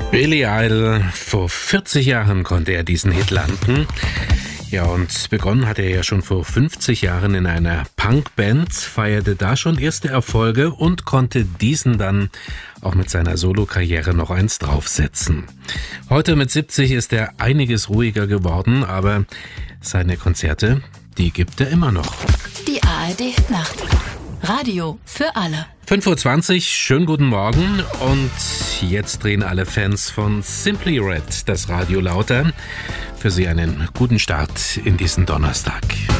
Billy Idol, vor 40 Jahren konnte er diesen Hit landen. Ja, und begonnen hat er ja schon vor 50 Jahren in einer Punkband, feierte da schon erste Erfolge und konnte diesen dann auch mit seiner Solokarriere noch eins draufsetzen. Heute mit 70 ist er einiges ruhiger geworden, aber seine Konzerte, die gibt er immer noch. Die ARD Nacht. Radio für alle. 5:20 Uhr, schönen guten Morgen und jetzt drehen alle Fans von Simply Red das Radio lauter. Für Sie einen guten Start in diesen Donnerstag.